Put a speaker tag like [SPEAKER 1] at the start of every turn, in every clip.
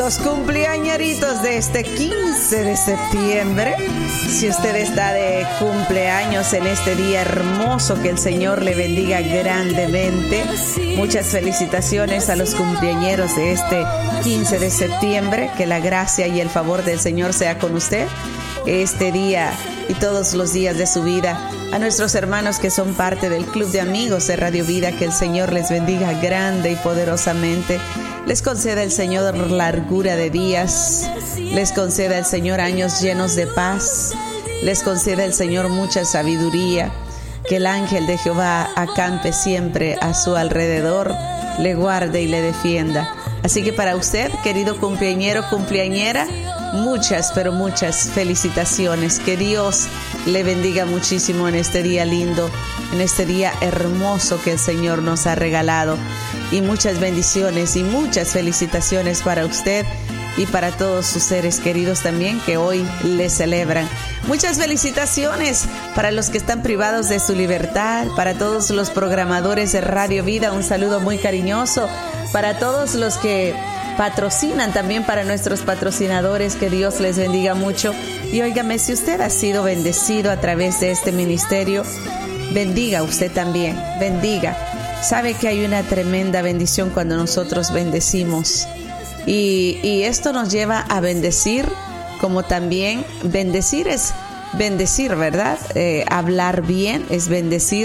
[SPEAKER 1] Los cumpleañeritos de este 15 de septiembre. Si usted está de cumpleaños en este día hermoso, que el Señor le bendiga grandemente. Muchas felicitaciones a los cumpleañeros de este 15 de septiembre. Que la gracia y el favor del Señor sea con usted este día y todos los días de su vida. A nuestros hermanos que son parte del Club de Amigos de Radio Vida, que el Señor les bendiga grande y poderosamente. Les conceda el Señor largura de días, les conceda el Señor años llenos de paz, les conceda el Señor mucha sabiduría, que el ángel de Jehová acampe siempre a su alrededor, le guarde y le defienda. Así que para usted, querido cumpleañero, cumpleañera, muchas, pero muchas felicitaciones. Que Dios le bendiga muchísimo en este día lindo, en este día hermoso que el Señor nos ha regalado. Y muchas bendiciones y muchas felicitaciones para usted y para todos sus seres queridos también que hoy le celebran. Muchas felicitaciones para los que están privados de su libertad, para todos los programadores de Radio Vida, un saludo muy cariñoso, para todos los que patrocinan, también para nuestros patrocinadores, que Dios les bendiga mucho. Y óigame, si usted ha sido bendecido a través de este ministerio, bendiga usted también, bendiga. Sabe que hay una tremenda bendición cuando nosotros bendecimos. Y esto nos lleva a bendecir, como también bendecir es bendecir, ¿verdad? Hablar bien es bendecir.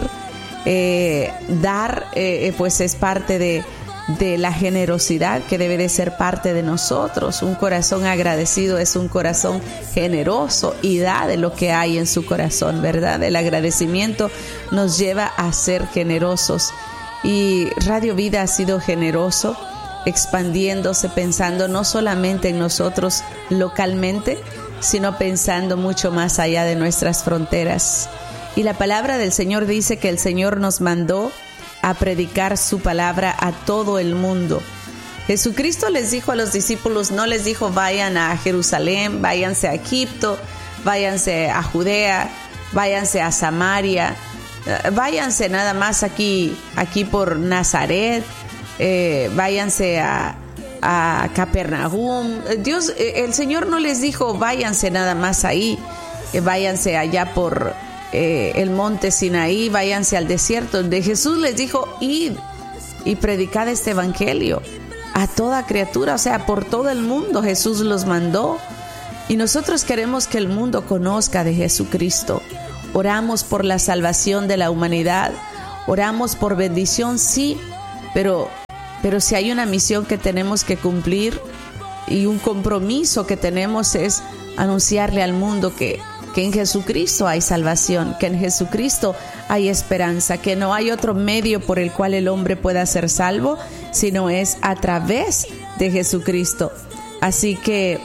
[SPEAKER 1] Dar, pues es parte de la generosidad que debe de ser parte de nosotros. Un corazón agradecido es un corazón generoso y da de lo que hay en su corazón, ¿verdad? El agradecimiento nos lleva a ser generosos. Y Radio Vida ha sido generoso, expandiéndose, pensando no solamente en nosotros localmente, sino pensando mucho más allá de nuestras fronteras. Y la palabra del Señor dice que el Señor nos mandó a predicar su palabra a todo el mundo. Jesucristo les dijo a los discípulos, no les dijo vayan a Jerusalén, váyanse a Egipto, váyanse a Judea, váyanse a Samaria, váyanse nada más aquí por Nazaret, váyanse a Capernaum. El Señor no les dijo váyanse nada más ahí, váyanse allá por el monte Sinaí, váyanse al desierto. De Jesús les dijo id y predicad este evangelio a toda criatura, o sea, por todo el mundo Jesús los mandó. Y nosotros queremos que el mundo conozca de Jesucristo. Oramos por la salvación de la humanidad, oramos por bendición, sí, pero si hay una misión que tenemos que cumplir y un compromiso que tenemos es anunciarle al mundo que en Jesucristo hay salvación, que en Jesucristo hay esperanza, que no hay otro medio por el cual el hombre pueda ser salvo, sino es a través de Jesucristo. Así que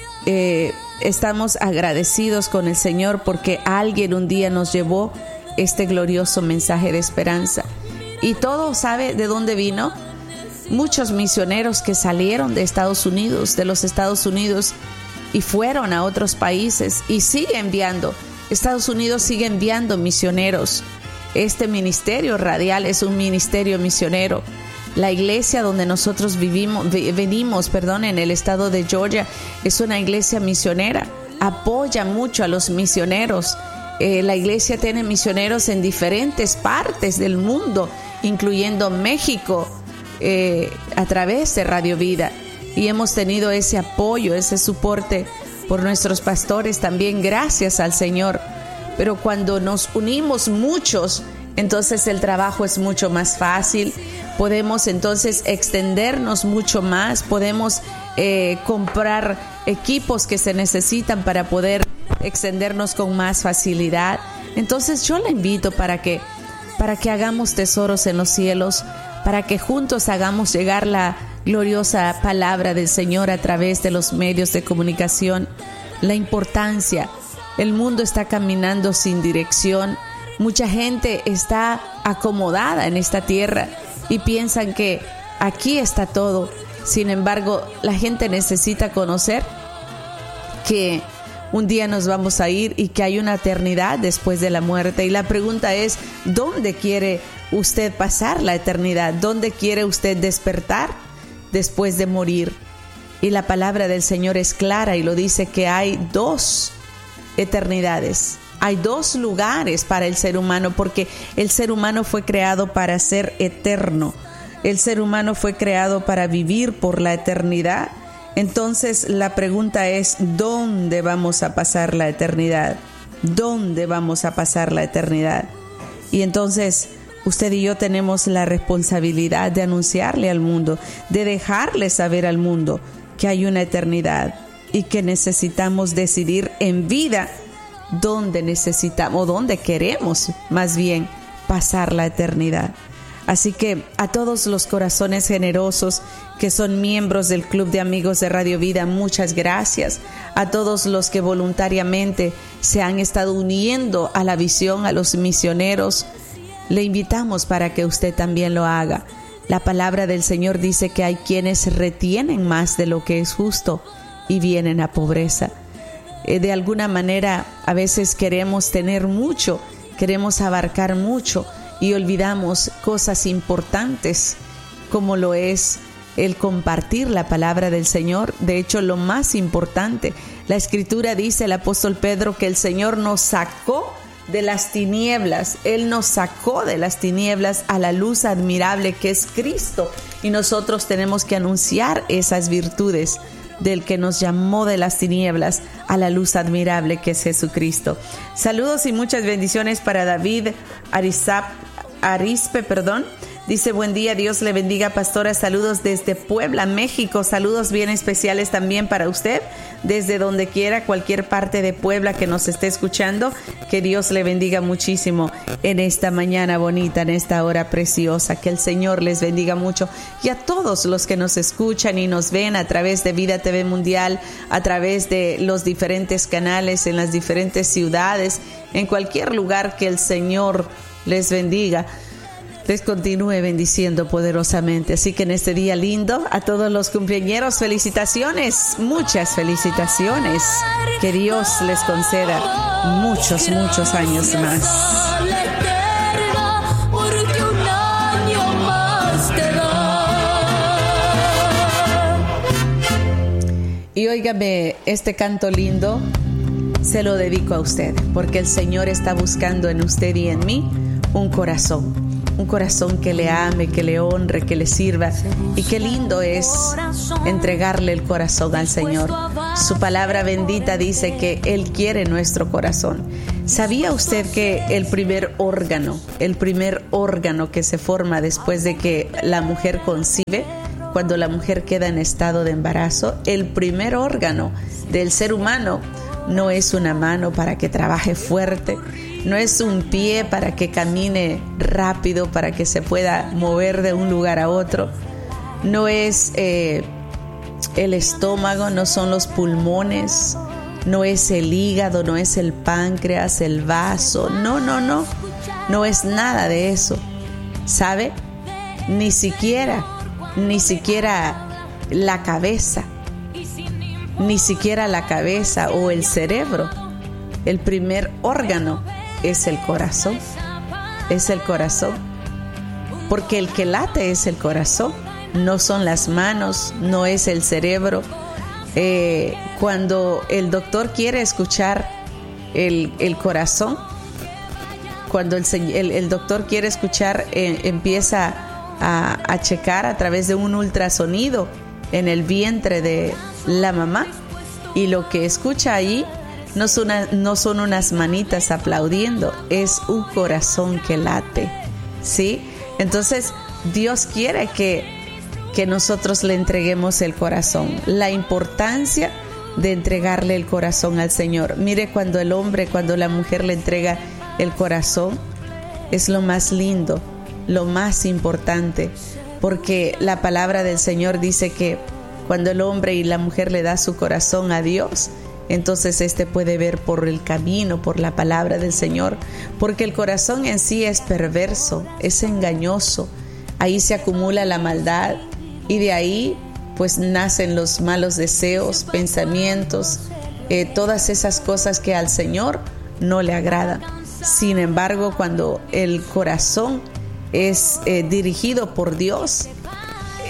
[SPEAKER 1] estamos agradecidos con el Señor porque alguien un día nos llevó este glorioso mensaje de esperanza. Y todo, ¿sabe de dónde vino? Muchos misioneros que salieron de Estados Unidos, de los Estados Unidos, y fueron a otros países y sigue enviando. Estados Unidos sigue enviando misioneros. Este ministerio radial es un ministerio misionero. La iglesia donde nosotros venimos, en el estado de Georgia, es una iglesia misionera. Apoya mucho a los misioneros. La iglesia tiene misioneros en diferentes partes del mundo, incluyendo México, a través de Radio Vida. Y hemos tenido ese apoyo, ese soporte por nuestros pastores también, gracias al Señor. Pero cuando nos unimos muchos, entonces el trabajo es mucho más fácil. Podemos entonces extendernos mucho más, podemos comprar equipos que se necesitan para poder extendernos con más facilidad. Entonces yo le invito para que hagamos tesoros en los cielos, para que juntos hagamos llegar la gloriosa palabra del Señor a través de los medios de comunicación. La importancia, el mundo está caminando sin dirección, mucha gente está acomodada en esta tierra y piensan que aquí está todo. Sin embargo, la gente necesita conocer que un día nos vamos a ir y que hay una eternidad después de la muerte. Y la pregunta es, ¿dónde quiere usted pasar la eternidad? ¿Dónde quiere usted despertar después de morir? Y la palabra del Señor es clara y lo dice que hay 2 eternidades. Hay 2 lugares para el ser humano, porque el ser humano fue creado para ser eterno. El ser humano fue creado para vivir por la eternidad. Entonces la pregunta es, ¿dónde vamos a pasar la eternidad? ¿Dónde vamos a pasar la eternidad? Y entonces usted y yo tenemos la responsabilidad de anunciarle al mundo, de dejarle saber al mundo que hay una eternidad y que necesitamos decidir en vida dónde necesitamos, o dónde queremos más bien pasar la eternidad. Así que a todos los corazones generosos que son miembros del Club de Amigos de Radio Vida, muchas gracias. A todos los que voluntariamente se han estado uniendo a la visión, a los misioneros, le invitamos para que usted también lo haga. La palabra del Señor dice que hay quienes retienen más de lo que es justo y vienen a pobreza. De alguna manera, a veces queremos tener mucho, queremos abarcar mucho, y olvidamos cosas importantes como lo es el compartir la palabra del Señor. De hecho, lo más importante, la Escritura dice, el apóstol Pedro, que el Señor nos sacó de las tinieblas. Él nos sacó de las tinieblas a la luz admirable que es Cristo, y nosotros tenemos que anunciar esas virtudes del que nos llamó de las tinieblas a la luz admirable que es Jesucristo. Saludos y muchas bendiciones para David Arispe. Dice, buen día, Dios le bendiga, pastora, saludos desde Puebla, México. Saludos bien especiales también para usted, desde donde quiera, cualquier parte de Puebla que nos esté escuchando. Que Dios le bendiga muchísimo en esta mañana bonita, en esta hora preciosa. Que el Señor les bendiga mucho. Y a todos los que nos escuchan y nos ven a través de Vida TV Mundial, a través de los diferentes canales, en las diferentes ciudades, en cualquier lugar, que el Señor les bendiga, les continúe bendiciendo poderosamente. Así que en este día lindo, a todos los cumpleañeros, felicitaciones, muchas felicitaciones. Que Dios les conceda muchos años más. Y óigame, este canto lindo se lo dedico a usted, porque el Señor está buscando en usted y en mí un corazón que le ame, que le honre, que le sirva. Y qué lindo es entregarle el corazón al Señor. Su palabra bendita dice que Él quiere nuestro corazón. ¿Sabía usted que el primer órgano que se forma después de que la mujer concibe, cuando la mujer queda en estado de embarazo, el primer órgano del ser humano no es una mano para que trabaje fuerte, no es un pie para que camine rápido, para que se pueda mover de un lugar a otro, no es el estómago, no son los pulmones, no es el hígado, no es el páncreas, el vaso, no es nada de eso. ¿Sabe? Ni siquiera la cabeza, o el cerebro. El primer órgano es el corazón, porque el que late es el corazón, no son las manos, no es el cerebro. Cuando el doctor quiere escuchar el corazón, cuando el doctor quiere escuchar, empieza a checar a través de un ultrasonido en el vientre de la mamá, y lo que escucha allí no son unas manitas aplaudiendo, es un corazón que late, ¿sí? Entonces Dios quiere que nosotros le entreguemos el corazón. La importancia de entregarle el corazón al Señor. Mire, cuando la mujer le entrega el corazón, es lo más lindo, lo más importante, porque la palabra del Señor dice que cuando el hombre y la mujer le da su corazón a Dios, entonces puede ver por el camino, por la palabra del Señor, porque el corazón en sí es perverso, es engañoso. Ahí se acumula la maldad, y de ahí pues nacen los malos deseos, pensamientos, todas esas cosas que al Señor no le agradan. Sin embargo, cuando el corazón es dirigido por Dios,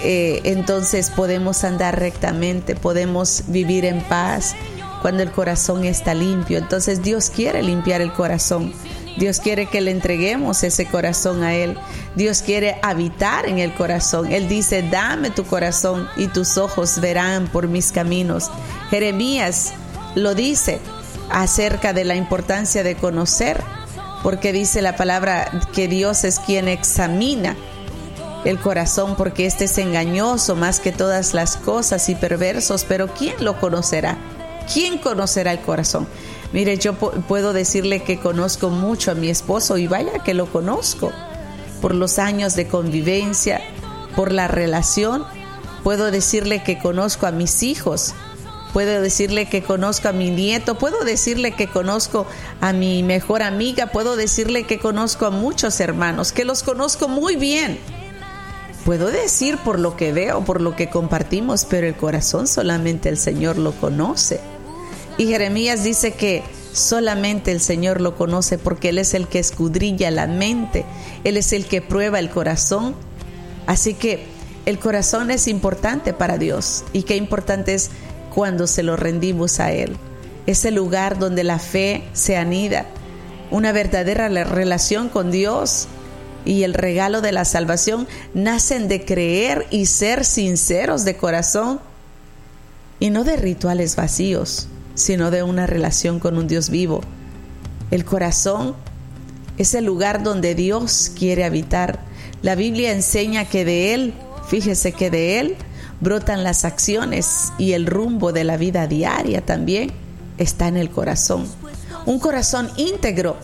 [SPEAKER 1] entonces podemos andar rectamente, podemos vivir en paz cuando el corazón está limpio. Entonces Dios quiere limpiar el corazón. Dios quiere que le entreguemos ese corazón a Él. Dios quiere habitar en el corazón. Él dice: dame tu corazón y tus ojos verán por mis caminos. Jeremías lo dice acerca de la importancia de conocer, porque dice la palabra que Dios es quien examina el corazón, porque este es engañoso más que todas las cosas y perversos, pero ¿quién lo conocerá? ¿Quién conocerá el corazón? Mire, yo puedo decirle que conozco mucho a mi esposo, y vaya que lo conozco por los años de convivencia, por la relación. Puedo decirle que conozco a mis hijos, puedo decirle que conozco a mi nieto, puedo decirle que conozco a mi mejor amiga, puedo decirle que conozco a muchos hermanos, que los conozco muy bien. Puedo decir por lo que veo, por lo que compartimos, pero el corazón solamente el Señor lo conoce. Y Jeremías dice que solamente el Señor lo conoce, porque Él es el que escudriña la mente, Él es el que prueba el corazón. Así que el corazón es importante para Dios, y qué importante es cuando se lo rendimos a Él. Es el lugar donde la fe se anida, una verdadera relación con Dios y el regalo de la salvación nacen de creer y ser sinceros de corazón, y no de rituales vacíos, sino de una relación con un Dios vivo. El corazón es el lugar donde Dios quiere habitar. La Biblia enseña que de Él, fíjese que de Él brotan las acciones, y el rumbo de la vida diaria también está en el corazón. Un corazón íntegro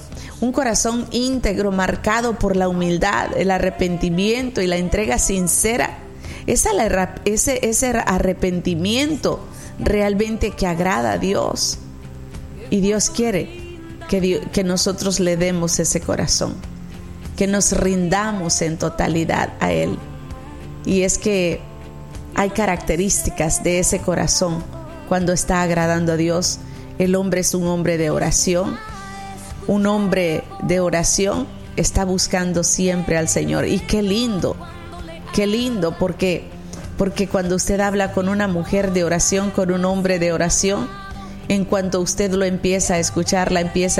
[SPEAKER 1] marcado por la humildad, el arrepentimiento y la entrega sincera. Ese arrepentimiento realmente que agrada a Dios, y Dios quiere que nosotros le demos ese corazón, que nos rindamos en totalidad a Él. Y es que hay características de ese corazón cuando está agradando a Dios. El hombre es un hombre de oración. Un hombre de oración está buscando siempre al Señor. Y qué lindo, porque cuando usted habla con una mujer de oración, con un hombre de oración, en cuanto usted lo empieza a escuchar,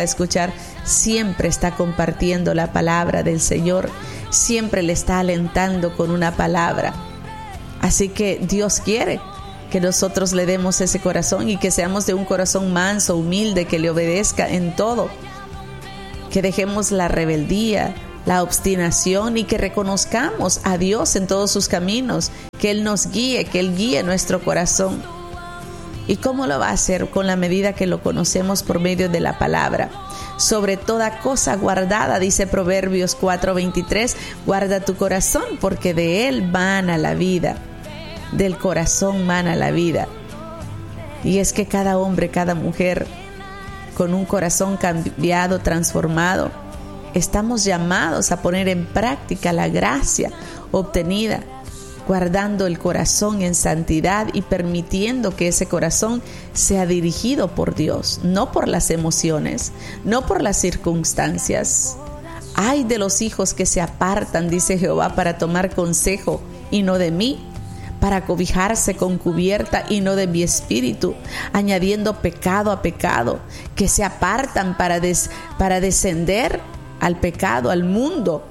[SPEAKER 1] siempre está compartiendo la palabra del Señor, siempre le está alentando con una palabra. Así que Dios quiere que nosotros le demos ese corazón, y que seamos de un corazón manso, humilde, que le obedezca en todo. Que dejemos la rebeldía, la obstinación, y que reconozcamos a Dios en todos sus caminos, que Él nos guíe, que Él guíe nuestro corazón. ¿Y cómo lo va a hacer? Con la medida que lo conocemos por medio de la palabra. Sobre toda cosa guardada, dice Proverbios 4:23, guarda tu corazón, porque de él mana la vida. Del corazón mana la vida. Y es que cada hombre, cada mujer con un corazón cambiado, transformado, estamos llamados a poner en práctica la gracia obtenida, guardando el corazón en santidad y permitiendo que ese corazón sea dirigido por Dios, no por las emociones, no por las circunstancias. Ay de los hijos que se apartan, dice Jehová, para tomar consejo y no de mí, para cobijarse con cubierta y no de mi espíritu, añadiendo pecado a pecado, que se apartan para descender al pecado, al mundo,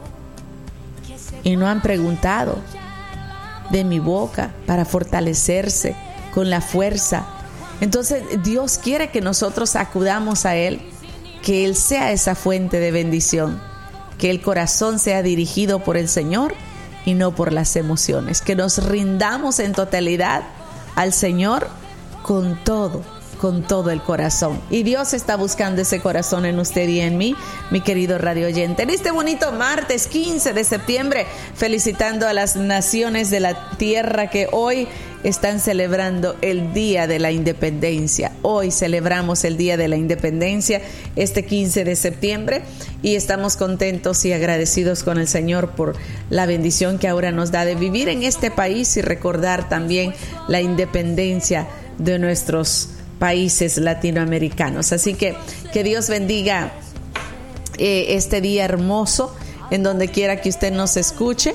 [SPEAKER 1] y no han preguntado de mi boca para fortalecerse con la fuerza. Entonces Dios quiere que nosotros acudamos a Él, que Él sea esa fuente de bendición, que el corazón sea dirigido por el Señor y no por las emociones, que nos rindamos en totalidad al Señor con todo el corazón. Y Dios está buscando ese corazón en usted y en mí, mi querido radio oyente. En este bonito martes 15 de septiembre, felicitando a las naciones de la tierra que hoy están celebrando el Día de la Independencia. Hoy celebramos el Día de la Independencia, este 15 de septiembre, y estamos contentos y agradecidos con el Señor por la bendición que ahora nos da de vivir en este país y recordar también la independencia de nuestros países latinoamericanos. Así que Dios bendiga este día hermoso en donde quiera que usted nos escuche.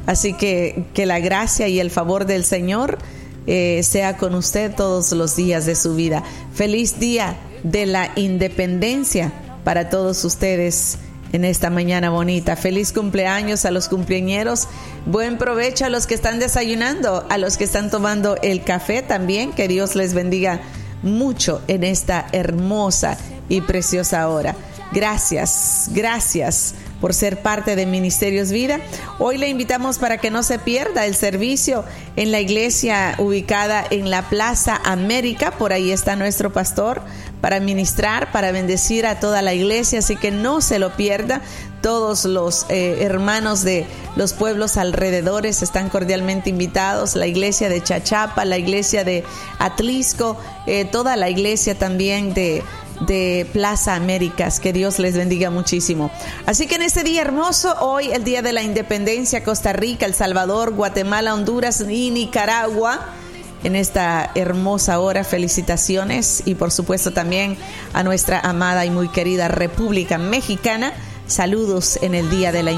[SPEAKER 1] Así que la gracia y el favor del Señor sea con usted todos los días de su vida. Feliz día de la independencia para todos ustedes en esta mañana bonita. Feliz cumpleaños a los cumpleañeros. Buen provecho a los que están desayunando, a los que están tomando el café también. Que Dios les bendiga mucho en esta hermosa y preciosa hora. Gracias por ser parte de Ministerios Vida. Hoy le invitamos para que no se pierda el servicio en la iglesia ubicada en la Plaza América. Por ahí está nuestro pastor para ministrar, para bendecir a toda la iglesia, así que no se lo pierda. Todos los hermanos de los pueblos alrededores están cordialmente invitados. La iglesia de Chachapa, la iglesia de Atlisco, toda la iglesia también de Plaza Américas. Que Dios les bendiga muchísimo. Así que en este día hermoso, hoy el día de la independencia, Costa Rica, El Salvador, Guatemala, Honduras y Nicaragua, en esta hermosa hora, felicitaciones, y por supuesto también a nuestra amada y muy querida República Mexicana. Saludos en el día de la